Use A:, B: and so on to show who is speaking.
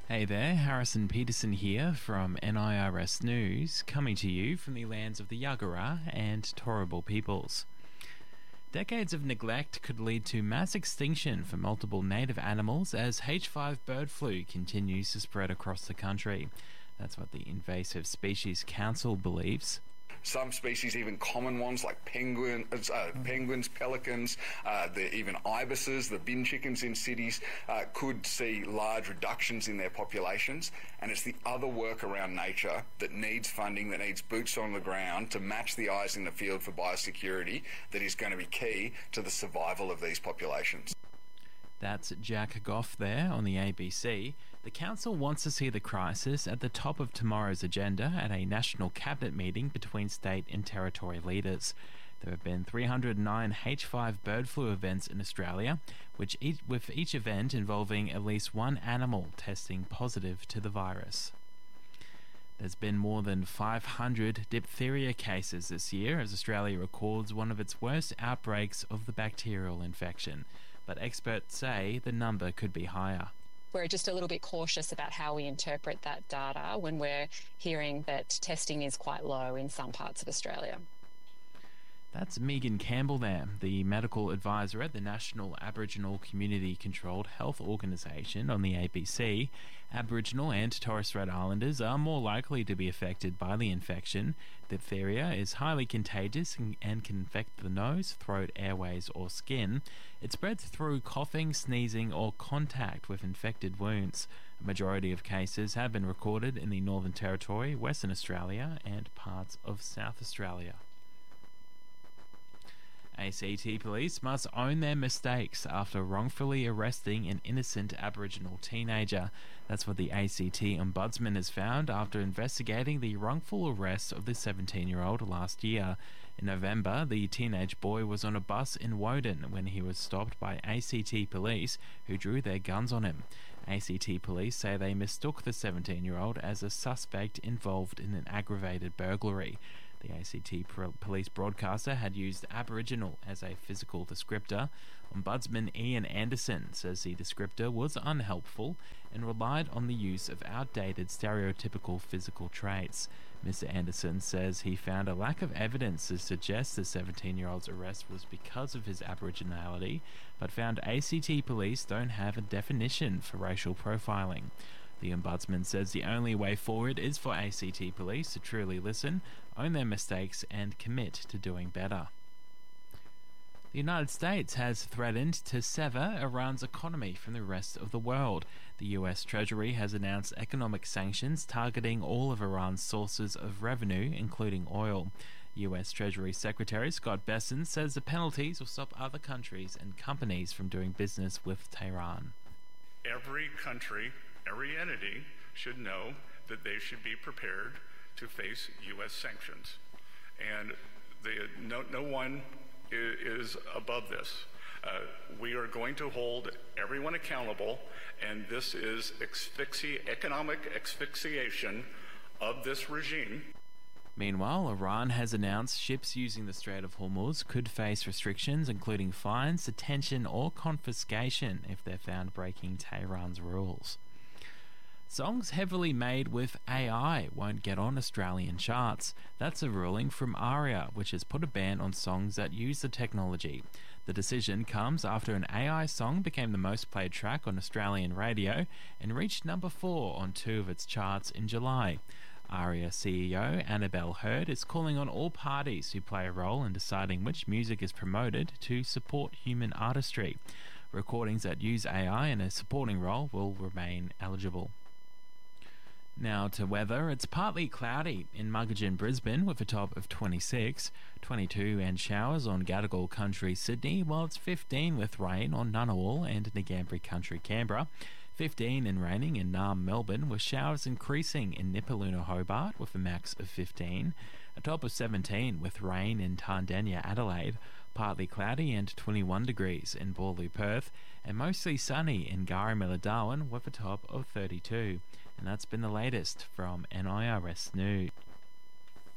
A: Hey there, Harrison Peterson here from NIRS News, coming to you from the lands of the Yagara and Turrbal peoples. Decades of neglect could lead to mass extinction for multiple native animals as H5 bird flu continues to spread across the country. That's what the Invasive Species Council believes.
B: Some species, even common ones like penguins, pelicans, even ibises, the bin chickens in cities, could see large reductions in their populations. And it's the other work around nature that needs funding, that needs boots on the ground to match the eyes in the field for biosecurity that is going to be key to the survival of these populations.
A: That's Jack Goff there on the ABC. The council wants to see the crisis at the top of tomorrow's agenda at a national cabinet meeting between state and territory leaders. There have been 309 H5 bird flu events in Australia, with each event involving at least one animal testing positive to the virus. There's been more than 500 diphtheria cases this year as Australia records one of its worst outbreaks of the bacterial infection, but experts say the number could be higher.
C: We're just a little bit cautious about how we interpret that data when we're hearing that testing is quite low in some parts of Australia.
A: That's Megan Campbell there, the medical advisor at the National Aboriginal Community Controlled Health Organisation on the ABC. Aboriginal and Torres Strait Islanders are more likely to be affected by the infection. Diphtheria is highly contagious and can infect the nose, throat, airways or skin. It spreads through coughing, sneezing or contact with infected wounds. A majority of cases have been recorded in the Northern Territory, Western Australia and parts of South Australia. ACT police must own their mistakes after wrongfully arresting an innocent Aboriginal teenager. That's what the ACT Ombudsman has found after investigating the wrongful arrest of the 17-year-old last year. In November, the teenage boy was on a bus in Woden when he was stopped by ACT police, who drew their guns on him. ACT police say they mistook the 17-year-old as a suspect involved in an aggravated burglary. The ACT police broadcaster had used Aboriginal as a physical descriptor. Ombudsman Ian Anderson says the descriptor was unhelpful and relied on the use of outdated stereotypical physical traits. Mr. Anderson says he found a lack of evidence to suggest the 17-year-old's arrest was because of his Aboriginality, but found ACT police don't have a definition for racial profiling. The Ombudsman says the only way forward is for ACT police to truly listen, own their mistakes and commit to doing better. The United States has threatened to sever Iran's economy from the rest of the world. The US Treasury has announced economic sanctions targeting all of Iran's sources of revenue, including oil. US Treasury Secretary Scott Bessent says the penalties will stop other countries and companies from doing business with Tehran.
D: Every country, every entity should know that they should be prepared to face U.S. sanctions. And no one is above this. We are going to hold everyone accountable, and this is economic asphyxiation of this regime.
A: Meanwhile, Iran has announced ships using the Strait of Hormuz could face restrictions including fines, detention or confiscation if they're found breaking Tehran's rules. Songs heavily made with AI won't get on Australian charts. That's a ruling from ARIA, which has put a ban on songs that use the technology. The decision comes after an AI song became the most played track on Australian radio and reached number 4 on 2 of its charts in July. ARIA CEO Annabelle Hurd is calling on all parties who play a role in deciding which music is promoted to support human artistry. Recordings that use AI in a supporting role will remain eligible. Now to weather. It's partly cloudy in Muggeridge, Brisbane with a top of 26, 22 and showers on Gadigal Country, Sydney, while it's 15 with rain on Ngunnawal and Ngambri Country, Canberra, 15 and raining in Naarm, Melbourne, with showers increasing in Nipaluna, Hobart with a max of 15, a top of 17 with rain in Tardenia, Adelaide, partly cloudy and 21 degrees in Borloo, Perth, and mostly sunny in Garramilla, Darwin with a top of 32. And that's been the latest from NIRS News.